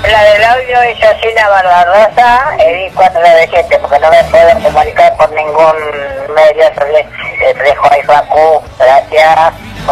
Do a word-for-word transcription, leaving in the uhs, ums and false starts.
La del audio es Yosina Barbarosa, Edith cuatro nueve siete, porque no me puedo comunicar por ningún medio, les dejo ahí Facu, gracias.